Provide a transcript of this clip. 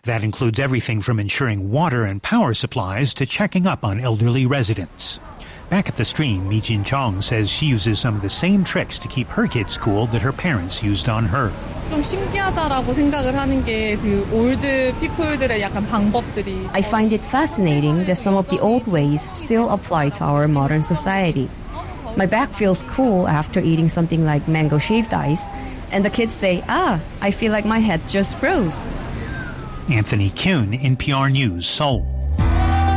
That includes everything from ensuring water and power supplies to checking up on elderly residents. Back at the stream, Mi Jin Chong says she uses some of the same tricks to keep her kids cool that her parents used on her. 좀 신기하다라고 생각을 하는 게 그 올드 피플들의 약간 방법들이 I find it fascinating that some of the old ways still apply to our modern society. My back feels cool after eating something like mango shaved ice, and the kids say, I feel like my head just froze. Anthony Kuhn, NPR News, Seoul.